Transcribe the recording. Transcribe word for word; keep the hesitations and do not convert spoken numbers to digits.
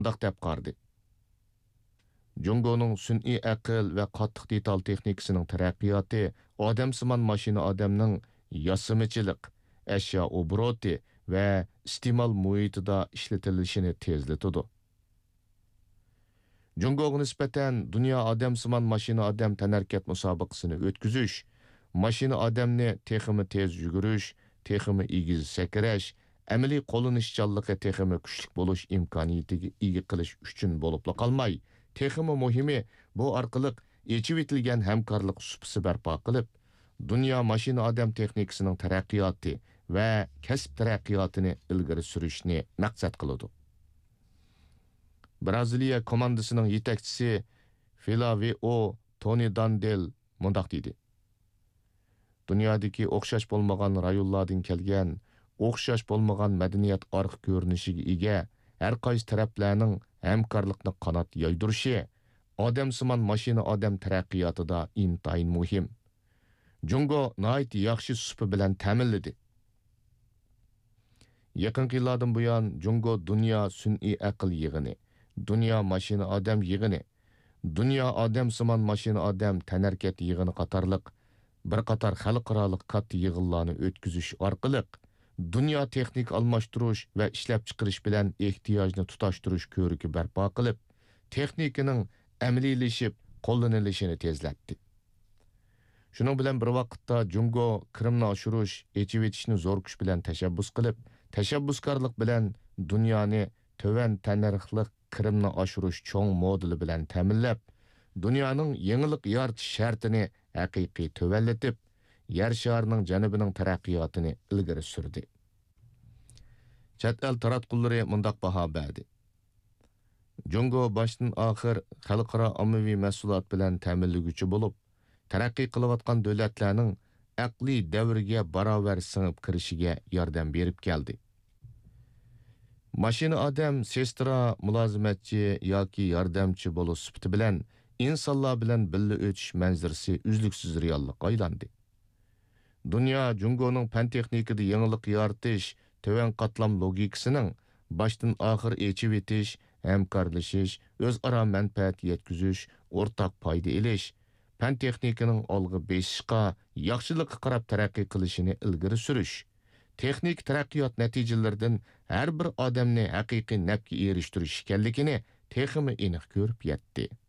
Daq deb qardı. Jungo'nun sün'iy aql va qattiq detal texnikasining taraqqiyoti odamsimon mashina odamning yasamachilik, ashyo obroti va iste'mol muhitida ishlatilishini tezlatadi. Jungo'ga nisbatan dunyo odamsimon mashina odam tanarkat musobaqasini o'tkazish, mashina odamni texmi tez yugurish, texmi egiz sakrash, amaliy qo'llanishchanligi texmi kuchli bo'lish imkoniyatiga ega qilish uchun bo'libla qolmay, texmi muhimi bu orqali echib etilgan hamkorlik supisi barpo qilib, dunyo mashina odam texnikasining taraqqiyoti va kasb taraqqiyotini ilgari surishni maqsad qiladi. Braziliya komandasining yetakchisi Filavio Tony Dandel mundaq dedi. Dunyodagi o'xshash bo'lmagan rayonlardan kelgan, o'xshash bo'lmagan madaniyat orq ko'rinishiga ega har qaysi taraflarning hamkorlikni qanot yoydirishi odamsimon mashina odam taraqqiyotida intayin muhim. Jungo nihoyat yaxshi supi bilan ta'minladi. Yaqinqi yillardan buyon Jungo dunyo sun'iy aql yig'ini, dunyo mashina odam yig'ini, dunyo odamsimon mashina odam tanarkat yig'ini qatorliq bir qator xalqaroliq katta yig'inlarni o'tkazish orqali dunyo texnik almashtirish va ishlab chiqarish bilan ehtiyojni tutashtirish ko'riki barpo qilib, texnikaning amaliylashib qo'llanilishini tezlatdi. Shuning bilan bir vaqtda Jungo Qrimni oshirish, echib etishni zo'r kuch bilan tashabbus qilib, tashabbuskorlik bilan dunyoni to'van tanarxliq Qrimni oshirish cho'ng modeli bilan ta'minlab, dunyoning yangilik yaratish shartini haqiqiy to'vallatib, yer sharining janubining taraqqiyotini ilgari surdi. Chet el taratqullari mundaq baho berdi. Jungo boshdan oxir xalqaro ommaviy mahsulot bilan ta'minlaguvchi bo'lib, taraqqiy qilayotgan davlatlarning aqliy davriga barobar singib kirishiga yordam berib keldi. Mashina odam sestra, mulozimatchi yoki yordamchi bo'lish sifati bilan insonlar bilan birga o'tish manzarasi uzluksiz reallikka aylandi. Dunyo Jungoning fan texnikada yangilik yaratish, to'van qatlam logikasining boshdan oxir echib etish, hamkorlashish, o'zaro manfaat yetkazish, o'rtaq foyda elish, fan texnikaning olg'a besishga, yaxshilikqa qarab taraqqiy qilishini ilgari surish, texnik taraqqiyot natijalaridan har bir odamni haqiqiy nafga erishtirish ekanligini texmi aniq ko'rib yetdi.